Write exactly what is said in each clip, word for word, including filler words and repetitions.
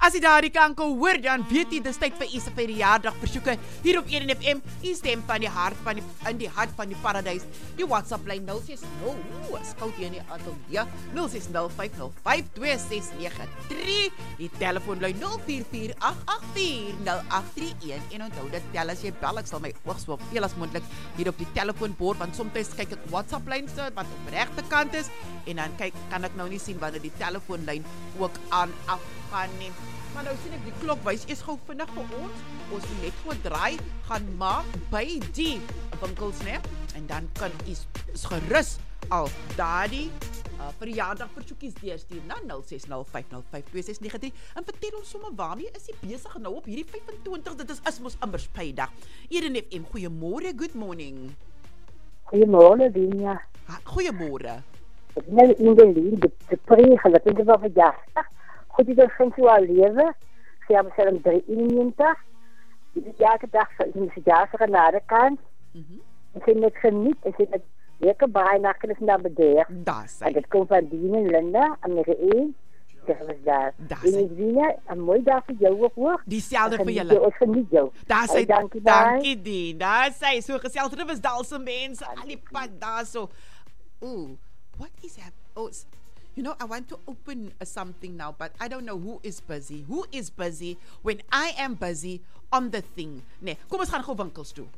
As jy daardie kankel hoor, dan weet jy dis tyd vir u se verjaardag versoeke hier op Eden F M. U stem van die hart van die in die hart van die paradys. Die WhatsApp lyn nul ses nul, skout hier in die ateljee nul ses nul vyf nul vyf twee ses nege drie. Die telefoonlyn nul vier vier agt agt vier nul agt drie een. En onthou dit tel as jy bel, ek sal my oog so veel as moontlik hier op die telefoonbord, want soms kyk ek WhatsApp lyn se wat op regte kant is en dan kyk kan ek nou nie sien wanneer die telefoonlyn ook aan afgaan nie. Maar nou sien ek die klok wys eers gou vinnig vir ons. Ons moet net gou draai gaan maak by die winkels, né? En dan kan u gerus al daardie uh, verjaardag versoekies deurstuur na nul ses nul vyf nul vyf twee ses nege drie. En vertel ons sommer waarmee is jy besig nou op hierdie vyf en twintig? Dit is is mos immers Vrydag. Eden F M, goeiemôre, good morning. Goeiemôre, Dina. Goeiemôre. Ek net in die lyn, die pregel, dit is wel verjaardag. Goed, dit is geen so al lewe. Sy hebben sy om drieënnegentig. Dit is elke dag in die verjaardag na de kant. En sy net geniet, en sy net lekker baie nakken is naar beneden. Daar sy. En dit komt van Dien en Linda, Amerika één. Dit was daar. En ek Dina, een mooi dag vir jou ook hoor. Diezelfde vir julle. Ons geniet jou. Daar sy, dankie, dankie Dien. Daar sy, so gesels Rivesdalse mense, al die pad daar so. Ooh, what is happening? Oh, you know, I want to open uh, something now, but I don't know who is busy. Who is busy when I am busy on the thing? Nee, kom ons gaan gou winkels toe.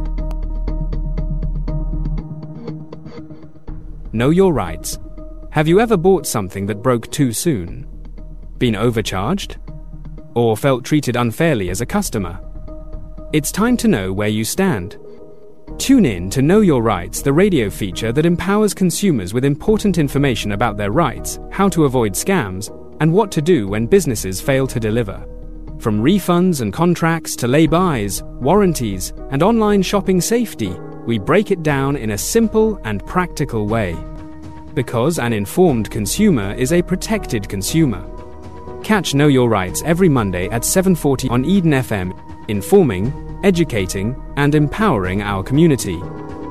Know your rights. Have you ever bought something that broke too soon? Been overcharged? Or felt treated unfairly as a customer? It's time to know where you stand. Tune in to Know Your Rights, the radio feature that empowers consumers with important information about their rights, how to avoid scams, and what to do when businesses fail to deliver. From refunds and contracts to lay-bys, warranties, and online shopping safety, we break it down in a simple and practical way. Because an informed consumer is a protected consumer. Catch Know Your Rights every Monday at seven forty on Eden F M, informing, educating, and empowering our community.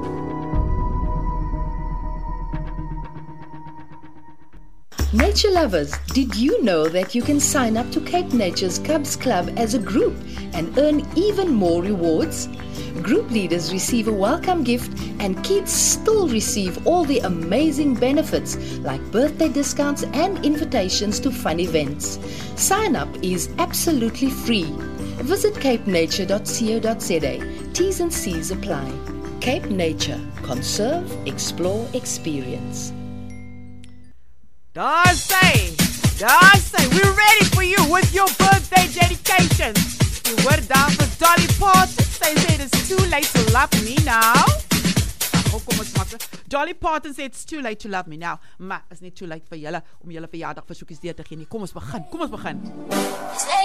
Nature lovers, did you know that you can sign up to Cape Nature's Cubs Club as a group and earn even more rewards? Group leaders receive a welcome gift and kids still receive all the amazing benefits like birthday discounts and invitations to fun events. Sign up is absolutely free. Visit cape nature dot co dot za. T's and C's apply. Cape Nature. Conserve, explore, experience. Daar sy, daar sy, we're ready for you with your birthday dedication. You hoor daar vir Dolly Parton, sy sê it's too late to love me now. Oh, kom ons maak. Dolly Parton sê it's too late to love me now. Maar is nie too late vir julle om julle verjaardag versoekies deur te gee nie. Kom ons begin, kom ons begin.